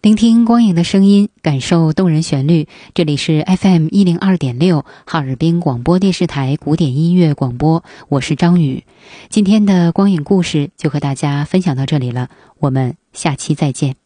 聆听光影的声音，感受动人旋律。这里是 FM102.6 哈尔滨广播电视台古典音乐广播，我是张宇。今天的光影故事就和大家分享到这里了，我们下期再见。